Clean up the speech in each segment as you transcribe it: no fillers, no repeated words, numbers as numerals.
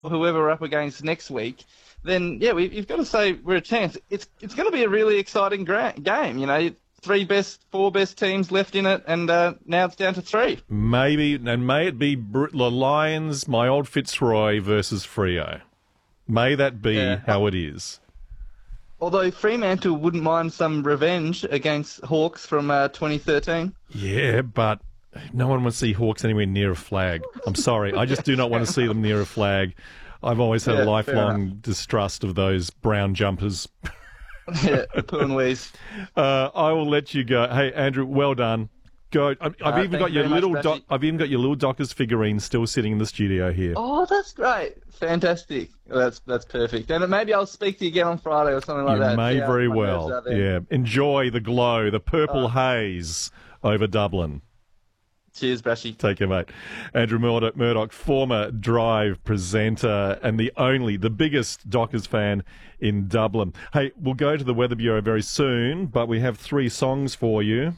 whoever we're up against next week, then yeah, you've got to say we're a chance. It's going to be a really exciting game. You know, four best teams left in it, and now it's down to three. Maybe, and may it be the Lions, my old Fitzroy versus Freo. May that be how it is. Although Fremantle wouldn't mind some revenge against Hawks from 2013. Yeah, but no one wants to see Hawks anywhere near a flag. I'm sorry. I just do not want to see them near a flag. I've always had a lifelong distrust of those brown jumpers. Yeah, poo and wheeze. I will let you go. Hey, Andrew, well done. Go. I've even got your little Dockers figurine still sitting in the studio here. Oh, that's great. Fantastic. That's perfect. And maybe I'll speak to you again on Friday or something like that. You may very well. Yeah. Enjoy the glow, the purple haze over Dublin. Cheers, Brashy. Take care, mate. Andrew Murdoch, former Drive presenter and the biggest Dockers fan in Dublin. Hey, we'll go to the Weather Bureau very soon, but we have 3 songs for you.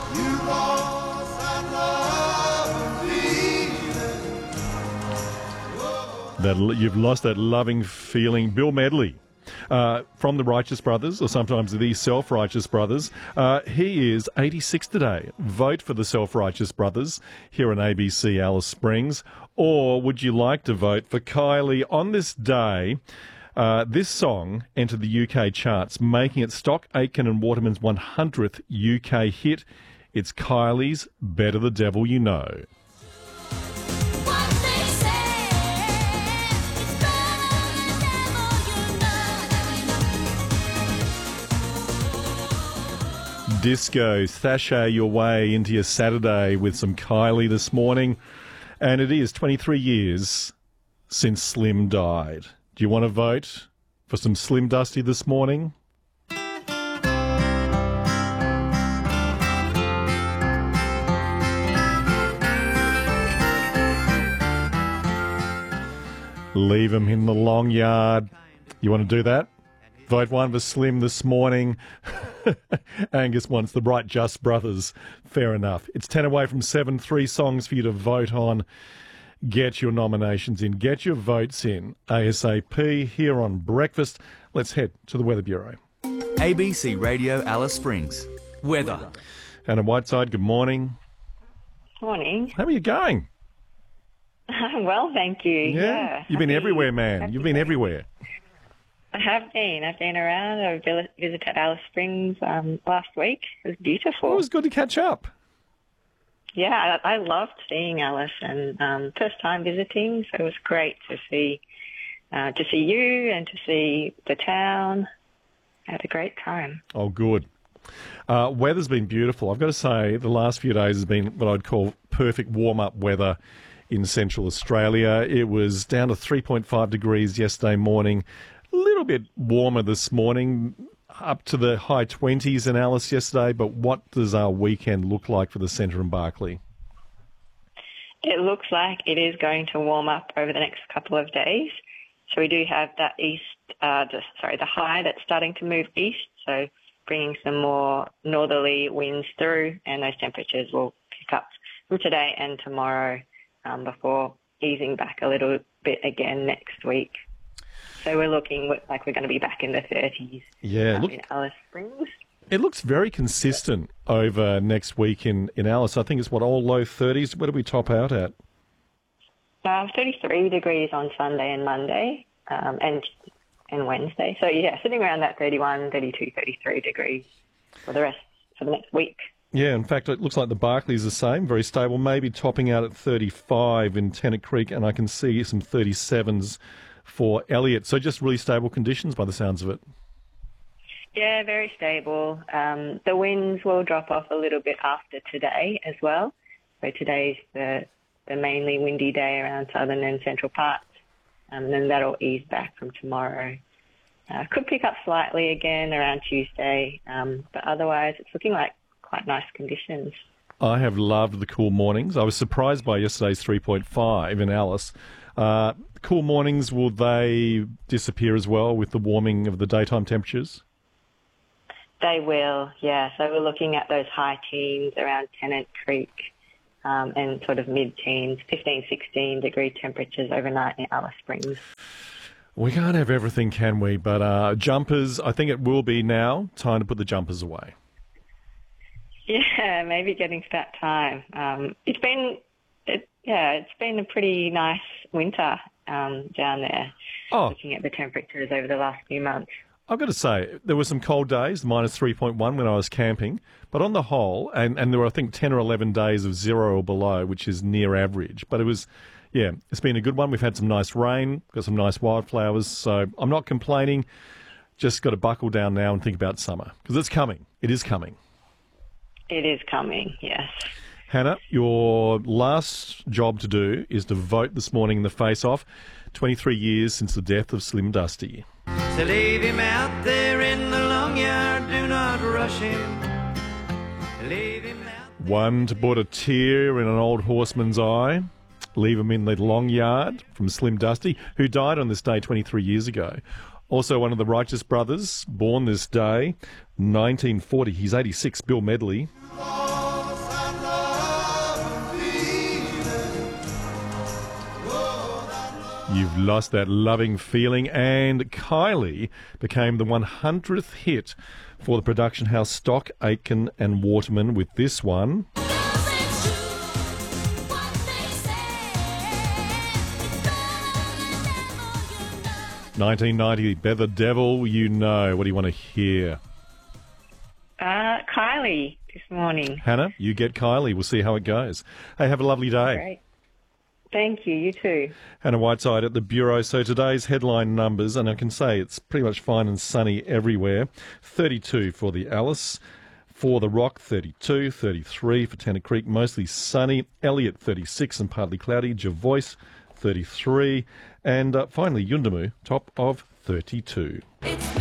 You've lost that loving feeling. Bill Medley. From the Righteous Brothers, or sometimes the Self-Righteous Brothers. He is 86 today. Vote for the Self-Righteous Brothers here on ABC Alice Springs. Or would you like to vote for Kylie on this day? This song entered the UK charts, making it Stock, Aitken and Waterman's 100th UK hit. It's Kylie's Better the Devil You Know. Disco, sashay your way into your Saturday with some Kylie this morning. And it is 23 years since Slim died. Do you want to vote for some Slim Dusty this morning? Leave him in the long yard. You want to do that? Vote 1 for Slim this morning. Angus wants the Bright Just Brothers. Fair enough. It's 10 away from 7. 3 songs for you to vote on. Get your nominations in. Get your votes in. ASAP here on Breakfast. Let's head to the Weather Bureau. ABC Radio Alice Springs. Weather. Anna Whiteside, good morning. Morning. How are you going? Well, thank you. Yeah. You've been everywhere, man. You've been everywhere. I have been. I've been around. I visited Alice Springs last week. It was beautiful. It was good to catch up. Yeah, I loved seeing Alice, and first time visiting, so it was great to see you and to see the town. I had a great time. Oh, good. Weather's been beautiful. I've got to say, the last few days has been what I'd call perfect warm-up weather in Central Australia. It was down to 3.5 degrees yesterday morning. A little bit warmer this morning, up to the high 20s in Alice yesterday, but what does our weekend look like for the centre in Barkly? It looks like it is going to warm up over the next couple of days. So we do have that the high that's starting to move east, so bringing some more northerly winds through, and those temperatures will pick up from today and tomorrow before easing back a little bit again next week. So we're looking like we're going to be back in the 30s in Alice Springs. It looks very consistent over next week in Alice. I think it's all low 30s. Where do we top out at? 33 degrees on Sunday and Monday and Wednesday. So, yeah, sitting around that 31, 32, 33 degrees for the next week. Yeah, in fact, it looks like the Barkly's the same, very stable, maybe topping out at 35 in Tennant Creek, and I can see some 37s for Elliot. So just really stable conditions by the sounds of it. Yeah, very stable. The winds will drop off a little bit after today as well. So today's the mainly windy day around southern and central parts, and then that'll ease back from tomorrow. Could pick up slightly again around Tuesday, but otherwise it's looking like quite nice conditions. I have loved the cool mornings. I was surprised by yesterday's 3.5 in Alice. Cool mornings, will they disappear as well with the warming of the daytime temperatures? They will, yeah. So we're looking at those high teens around Tennant Creek and sort of mid-teens, 15, 16 degree temperatures overnight in Alice Springs. We can't have everything, can we? But jumpers, I think it will be now time to put the jumpers away. Yeah, maybe getting to that time. It's been a pretty nice winter down there. Oh. Looking at the temperatures over the last few months. I've got to say, there were some cold days, minus 3.1 when I was camping, but on the whole, and there were, I think, 10 or 11 days of 0 or below, which is near average. But it was, yeah, it's been a good one. We've had some nice rain, got some nice wildflowers, so I'm not complaining. Just got to buckle down now and think about summer, because it's coming. It is coming. It is coming, yes. Hannah, your last job to do is to vote this morning in the face-off, 23 years since the death of Slim Dusty. So leave him out there in the long yard, do not rush him. Leave him out. One to put a tear in an old horseman's eye, leave him in the long yard, from Slim Dusty, who died on this day 23 years ago. Also one of the Righteous Brothers, born this day, 1940. He's 86, Bill Medley. You've lost that loving feeling, and Kylie became the 100th hit for the production house Stock, Aitken and Waterman with this one. 1990, Be the Devil, You Know. What do you want to hear? Kylie this morning. Hannah, you get Kylie. We'll see how it goes. Hey, have a lovely day. Great. Thank you. You too. Hannah Whiteside at the Bureau. So today's headline numbers, and I can say it's pretty much fine and sunny everywhere. 32 for the Alice. For the Rock, 32. 33 for Tennant Creek, mostly sunny. Elliot, 36 and partly cloudy. Jervois, 33. And finally, Yuendumu, top of 32.